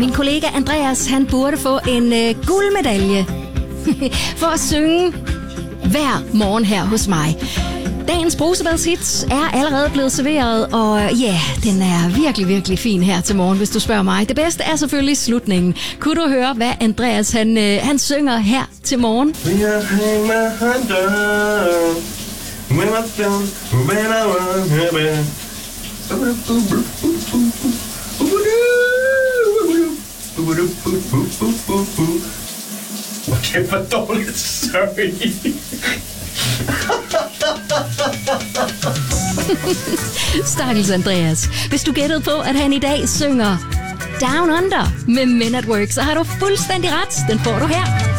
Min kollega Andreas, han burde få en guldmedalje for at synge hver morgen her hos mig. Dagens brusebadshits er allerede blevet serveret, og ja, den er virkelig, virkelig fin her til morgen, hvis du spørger mig. Det bedste er selvfølgelig slutningen. Kunne du høre, hvad Andreas han synger her til morgen? Okay, for dårligt, sorry. Stakkels Andreas. Hvis du gættede på, at han i dag synger Down Under med Men at Work, så har du fuldstændig ret. Den får du her.